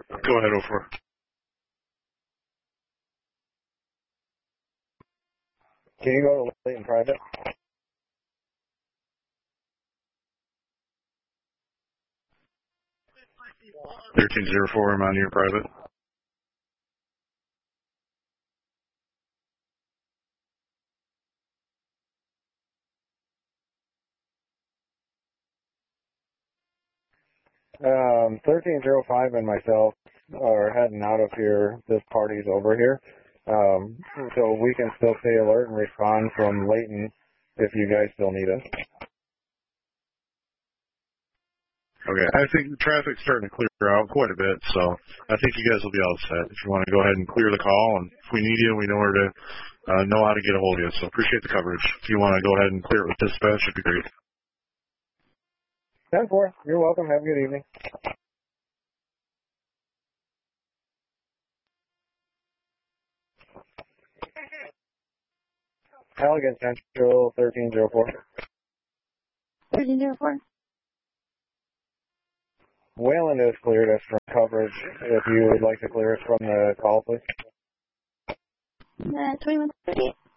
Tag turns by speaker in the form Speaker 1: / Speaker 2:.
Speaker 1: Go ahead, 04.
Speaker 2: Can you go to Layton Private?
Speaker 1: 1304, I'm on your private.
Speaker 2: Um, 1305 and myself are heading out of here. This party's over here. So we can still stay alert and respond from Layton if you guys still need us.
Speaker 1: Okay, I think the traffic's starting to clear out quite a bit, so I think you guys will be all set. If you want to go ahead and clear the call, and if we need you, we know where to know how to get a hold of you. So appreciate the coverage. If you want to go ahead and clear it with dispatch, it'd be great.
Speaker 2: 10-4. You're welcome. Have a good evening. Allegan Central 1304.
Speaker 3: 1304.
Speaker 2: Wayland has cleared us from coverage. If you would like to clear us from the call, please.
Speaker 3: 2138.